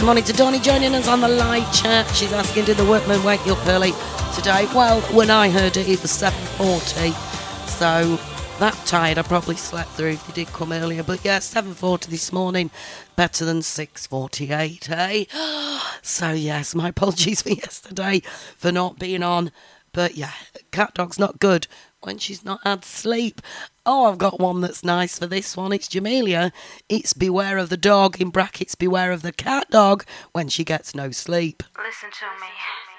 Morning to Donnie joining us on the live chat. She's asking, did the workman wake you up early today? Well, when I heard it, it was 7:40. So that tired, I probably slept through if you did come earlier. But yeah, 7:40 this morning, better than 6:48, eh? So yes, my apologies for yesterday for not being on. But yeah, cat dog's not good when she's not had sleep. Oh, I've got one that's nice for this one. It's Jamelia. It's beware of the dog, in brackets, beware of the cat dog when she gets no sleep. Listen to me.